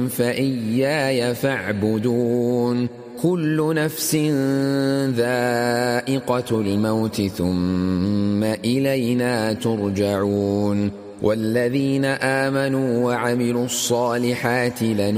فإياي فاعبدون كل نفس ذائقة الموت ثم إلينا ترجعون والذين آمنوا وعملوا الصالحات